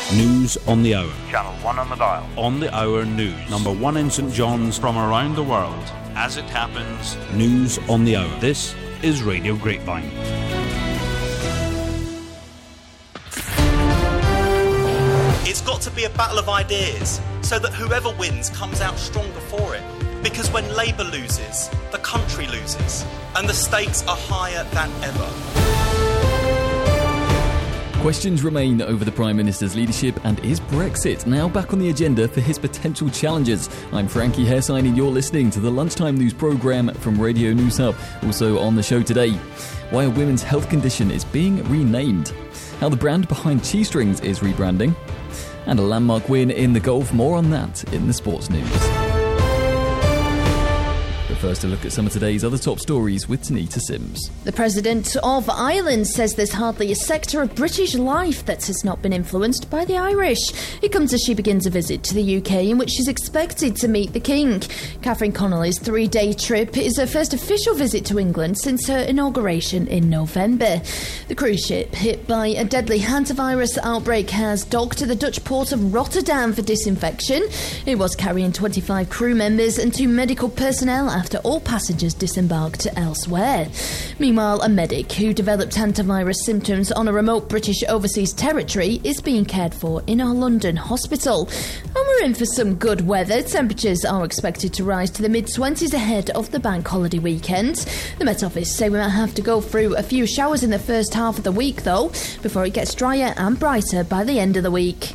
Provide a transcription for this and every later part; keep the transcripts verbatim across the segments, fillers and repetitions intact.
News on the hour. Channel one on the dial. On the hour news. Number one in St John's. From around the world. As it happens. News on the hour. This is Radio Grapevine. It's got to be a battle of ideas so that whoever wins comes out stronger for it. Because when Labour loses, the country loses. And the stakes are higher than ever. Questions remain over the Prime Minister's leadership, and is Brexit now back on the agenda for his potential challenges? I'm Frankie Haresine and you're listening to the Lunchtime News programme from Radio News Hub. Also on the show today, why a women's health condition is being renamed, how the brand behind cheese strings is rebranding, and a landmark win in the golf. More on that in the sports news. But first, a look at some of today's other top stories with Tanita Sims. The President of Ireland says there's hardly a sector of British life that has not been influenced by the Irish. It comes as she begins a visit to the U K in which she's expected to meet the King. Catherine Connolly's three-day trip is her first official visit to England since her inauguration in November. The cruise ship, hit by a deadly hantavirus outbreak, has docked at the Dutch port of Rotterdam for disinfection. It was carrying twenty-five crew members and two medical personnel after all passengers disembarked elsewhere. Meanwhile, a medic who developed hantavirus symptoms on a remote British overseas territory is being cared for in our London hospital. And we're in for some good weather. Temperatures are expected to rise to the mid-twenties ahead of the bank holiday weekend. The Met Office say we might have to go through a few showers in the first half of the week, though, before it gets drier and brighter by the end of the week.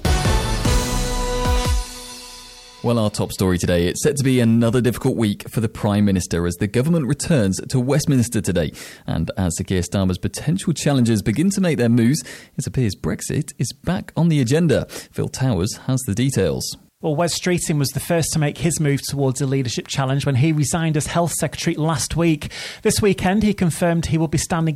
Well, our top story today, it's set to be another difficult week for the Prime Minister as the government returns to Westminster today. And as Sir Keir Starmer's potential challengers begin to make their moves, it appears Brexit is back on the agenda. Phil Towers has the details. Well, Wes Streeting was the first to make his move towards a leadership challenge when he resigned as Health Secretary last week. This weekend, he confirmed he will be standing